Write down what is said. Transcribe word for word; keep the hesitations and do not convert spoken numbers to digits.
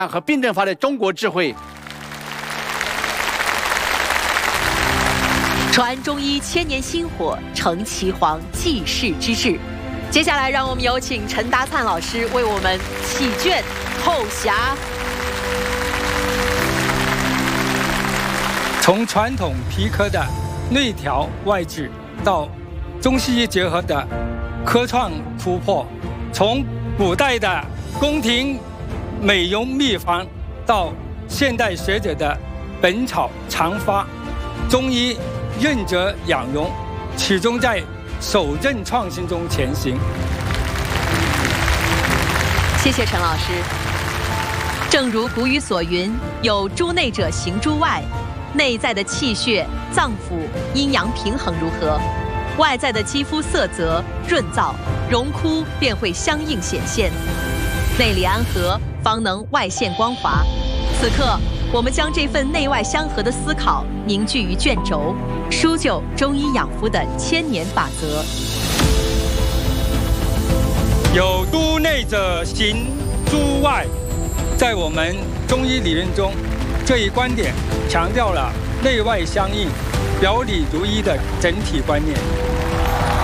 和辩证法的中国智慧。 传中医千年薪火，承岐黄济世之志。接下来，让我们有请陈达灿老师为我们启卷透匣。 从传统皮科的内调外治，到中西医结合的科创突破，从古代的宫廷美容秘方，到现代学者的本草常发，中医任责养容，始终在守正创新中前行。 谢谢陈老师。正如古语所云：“有诸内者行诸外。”内在的气血、脏腑、阴阳平衡如何，外在的肌肤色泽、润燥、荣枯便会相应显现。内里安和，方能外现光华。此刻，我们将这份内外相合的思考凝聚于卷轴，书就中医养肤的千年法则。 有诸内者行诸外，在我们中医理论中，这一观点强调了内外相应、表里如一的整体观念。